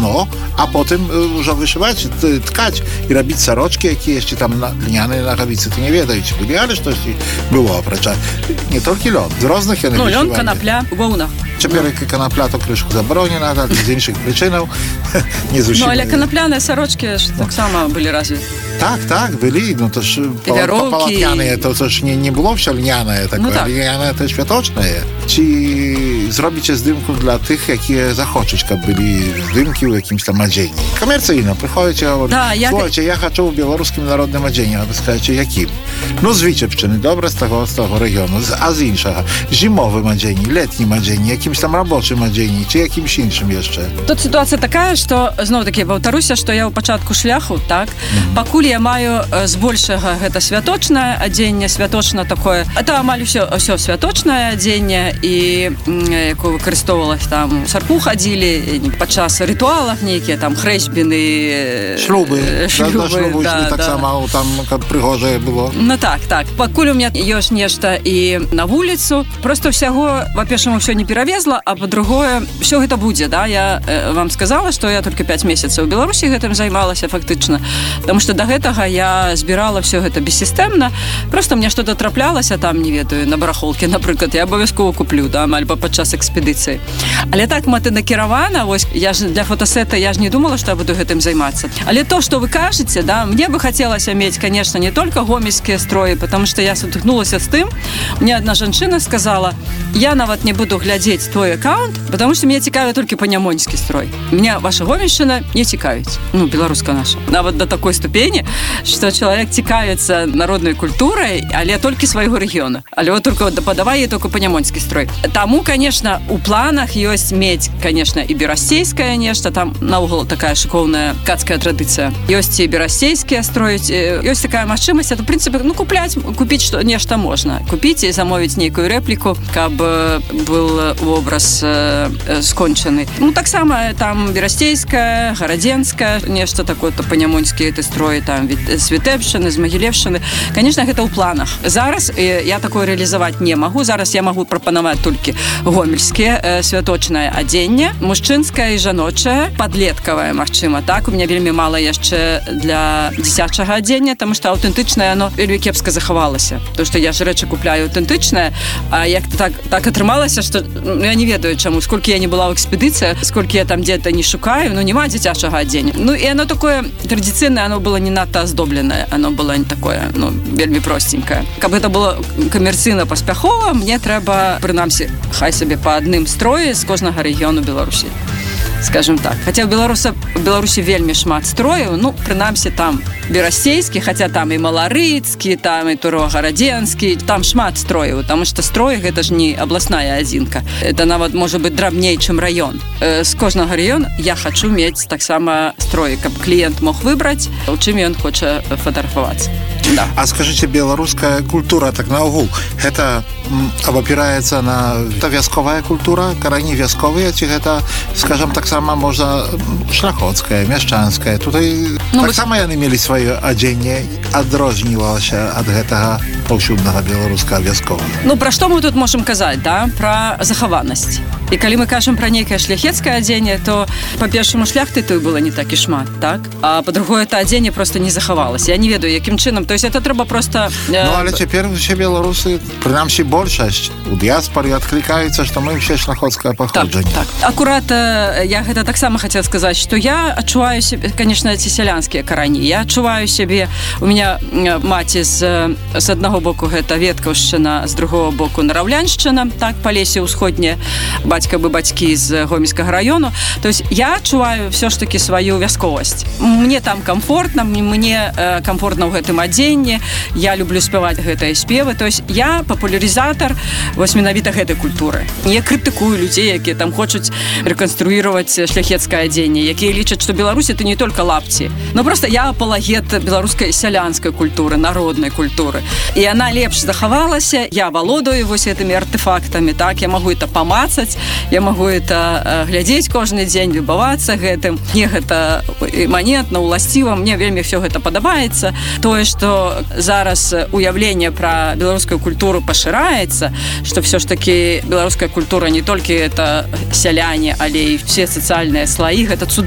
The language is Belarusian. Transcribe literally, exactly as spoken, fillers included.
палатно, а потым ўжо вышываць, ткаць і рабіць сарочкі, якія яшчэ там льняныя нагавіцы, ты не ведаеце, былі, але штосьці было, апрача не толькі лён, з розных яны ну, вышывалі. Лён, канапля, воўна. Цяпер і канапля то крышку забаронена, з іншых прычынаў. Не зусім. Ну, але канапляныя сарочкі ж таксама былі разве? Так, так, былі, ну то ж палатняныя, то ж не, не было все льнянае такое, ну, так. Льнянае то святочнае. Ці зробіце здымку для тых, якія захочуць, каб былі здымкі ў якімсь там адзенні? Камерцыйна, прыходзіце, да, слухайце, я... я хачу ў беларускім народным адзенні, а вы скажаце, якім? Ну, з Вічэбшчыны, добра, з таго, з таго рэгіону, а з іншага, зімовым адзенні, летнім адзенні, якімсь там рабочым адзенні, ці якімсь іншым яшчэ? Тут сітуацыя такая, што, зноў-такі, паўтаруся, што я ў пачатку шляху, так, mm-hmm. пакуль я маю збольшага гэта святочнае адзенне, святочна такое, это амаль усё, усё святочнае адзенне, і якое выкарыстоўвалася там, сарпу хадзілі, падчас рытуалах нейкія, там, хрэсьбіны, шлюбы, шлюбы, шлюбы да, так да. само, там, каб прыгожае было. Ну так, так, пакуль у меня ёсць нешта і на вуліцу, просто ўсяго, па-першаму, ўсё не перавезла, а па-другое, ўсё гэта будзе, да, я э, вам сказала, што я толькі пяць месяцаў у Беларусі гэтым займалася фактычна, таму што да гэтага я збірала все гэта бессістэмна, просто мне што-то траплялася там, не ведаю, на барахолке, напрыклад, я абавязкова куплю, да, альбо падчас экспедыцыі. Але так мэтанакіравана, вось, я ж для фотосета, я ж не думала, што я буду гэтым займацца. Але то, што вы кажаце, да, мне бы хацелася мець, конечно, не только гомельскія строі, потому что я сутыкнулася з тым, мне одна жанчына сказала, я нават не буду глядзець твой аккаунт, потому что мне цікаві толькі па-нямонскі строй. Мне ваша гомельшчына не цікавіць. Ну, беларуска наша. Нават до такой ступені, што чалавек цікавіцца народнай культурай, але толькі свайго рэгіёна. Але вот только падавай ей только па-нямонскі строй. Таму, конечно, у планах ёсць мець, конечно, і берасцейскае нешта, там наогул такая шыкоўная ткацкая традыцыя. Ёсць і берасцейскія строіць, ёсць такая магчымасць, это, в принципе, ну, купляць, купіць што, нешта можна. Купіць і замовіць нейкую рэпліку, каб был вобраз э, скончаны. Ну, таксама там берасцейская, гарадзенская, нешта такое-то па-нямонскі этой строі, там, з Вітэбшчыны, з Магілевшчыны. Конечно, гэта ў планах. Зараз э, я такое рэалізаваць не магу. Зараз я магу прапанаваць толькі гомельскія э, святочнае адзенне, мужчынскае і жаночае, падлеткавае, магчыма, так? У меня вельмі мала яшчэ для дзіцячага адзення, таму што аўтэнтычнае, оно вельмі кепска захавалася. То, што я ж рэчы купляю аўтэнтычнае, а як так, так атрымалася, што ну, я не ведаю чаму, сколькі я не была ў экспедыцыі, сколькі я там дзе-то не шукаю, ну, нема дзіцячага адзення. Ну, і оно такое традыцыйнае, оно было не надта аздобленае, оно было не такое, ну, вельмі простенькое. Каб гэта было камерцыйна паспяхова, мне трэба, прынамсі, хай сабе па адным строі з кожнага рэгіёну Беларусі. Скажем так. Хаця ў Беларуса, Беларусі вельмі шмат строяў, ну, прынамсі, там берасцейскі, хаця там і маларыцкі, там і турогарадзенскі, там шмат строяў, таму што строй гэта ж не абласная адзінка. Это нават можа быць драбней, чым раён. З кожнага раёна я хачу мець таксама строі, каб кліент мог выбраць, у чым ён хоча фатаграфавацца. Да. А скажыце, беларуская культура, так наогул, гэта абапіраецца на та вясковая культура, карані вясковыя, ці гэта, скажам, таксама можа шляхоцкая, мяшчанская. Тутай ну, таксама мы... яны мелі сваё адзенне, адрознівалася ад гэтага паўсюднага беларускага вясковага. Ну, пра што мы тут можам казаць, да? Пра захаванасць. І калі мы кажам пра нейкае шляхецкае адзенне, то па-першаму шляхты той было не так і шмат, так? А па-другое, это адзенне просто не захавалася. Я не ведаю, якім чынам. То есть это трэба просто... Э... Ну, але цяпер усе беларусы, прынамсі большасць у дыяспары адклікаюцца, што мы ўсе шляхоцкае паходжанне. Так, так. Акурат э, я гэта таксама хацела сказаць, што я адчуваю сябе, конечно, ці сялянскія карані. Я адчуваю сябе, у меня маці з, з аднаго боку гэта Веткаўшчына, з другого боку Нараўляншчына, так, Палесе ўсходняе, бацька бы бацькі з гомельскага раёну. То есть я адчуваю все ж таки сваю вясковасць. Мне там комфортна, мне э, комфортна ў гэтым адзенні, я люблю спяваць гэтыя спевы. То есть я папулярызатар вось менавіта гэтай культуры. Я крытыкую людзей, якія там хочуць рэканструіраваць шляхецкае адзенне, якія лічаць, што Беларусь это не только лапці. Но просто я апалагет беларускай сялянскай культуры, народнай культуры. І яна лепш захавалася, я валодаю вось гэтымі артефактамі, так, я магу это памацаць, я магу это глядзець кожны дзень, любавацца гэтым. Мне гэта іманентна, уласціва, мне вельмі все гэта падабаецца. Тое, што зараз уяўленне пра беларускую культуру пашыраецца, што все ж таки беларуская культура не толькі это сяляне, але і все сацыяльныя слаі, гэта цудоўна.